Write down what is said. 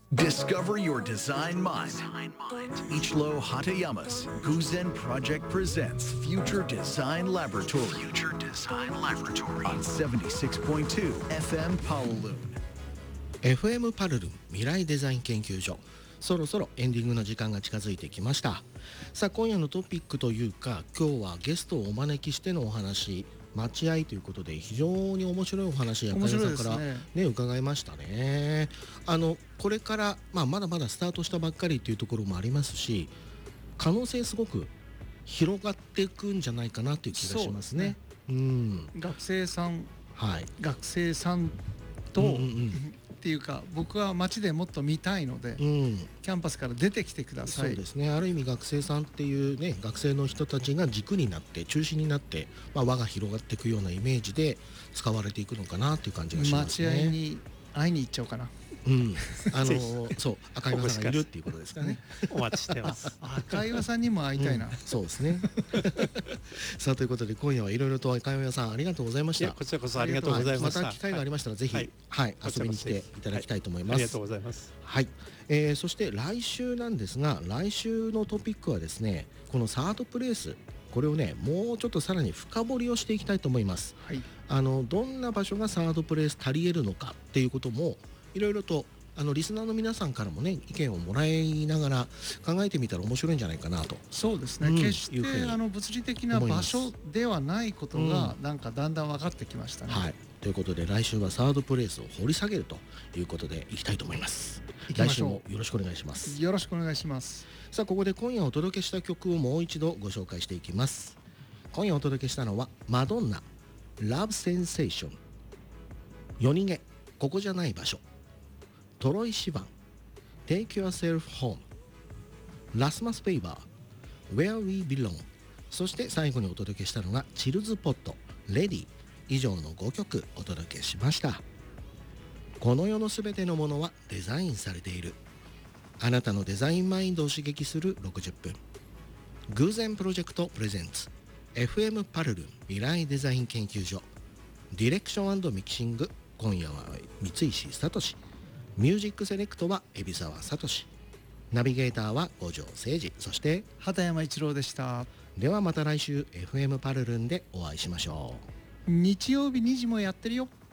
Discover your design mind. Ichiro Hatayama's Guzen Project presents Future Design Laboratory. Future Design Laboratory on 76.2 FM Kowloon. FM パルルン未来デザイン研究所、そろそろエンディングの時間が近づいてきました。さあ今夜のトピックというか、今日はゲストをお招きしてのお話、待合ということで非常に面白いお話、赤井さんからね伺いましたね。これから、まだまだスタートしたばっかりというところもありますし、可能性すごく広がっていくんじゃないかなという気がしますね。 学生さん、 はい、 学生さんと、っていうか僕は街でもっと見たいので、キャンパスから出てきてください。 そうですね、ある意味学生さんっていうね、学生の人たちが軸になって中心になって、輪が広がっていくようなイメージで使われていくのかなという感じがしますね。 待合に会いに行っちゃおうかな。 そう赤岩さんがいるっていうことですかね。 お待ちしてます。 赤岩さんにも会いたいな。 そうですね。さあということで今夜はいろいろと赤岩さんありがとうございました。 こちらこそありがとうございました。 また機会がありましたらぜひ、遊びに来ていただきたいと思います。 ありがとうございます。 はい、そして来週なんですが、来週のトピックはですね、このサードプレイス、これをねもうちょっとさらに深掘りをしていきたいと思います。どんな場所がサードプレイス足り得るのかっていうこともいろいろとリスナーの皆さんからもね意見をもらいながら考えてみたら面白いんじゃないかなと。 そうですね、決して物理的な場所ではないことがなんかだんだん分かってきましたね。 ということで来週はサードプレイスを掘り下げるということでいきたいと思います。来週もよろしくお願いします。 よろしくお願いします。 さあここで今夜お届けした曲をもう一度ご紹介していきます。今夜お届けしたのはマドンナ Love Sensation、 夜逃げここじゃない場所、トロイ・シバン Take Yourself Home、 ラスマス・ペイバー Where We Belong、 そして最後にお届けしたのがチルズ・ポット Ready。 以上の5曲お届けしました。この世のすべてのものはデザインされている。あなたのデザインマインドを刺激する60分。偶然プロジェクトプレゼンツ FM パルルン未来デザイン研究所、ディレクション&ミキシング、今夜は三石聡、ミュージックセレクトは海老沢聡、ナビゲーターは五条誠二、そして畑山一郎でした。 ではまた来週 FM パルルンでお会いしましょう。 日曜日2時もやってるよ。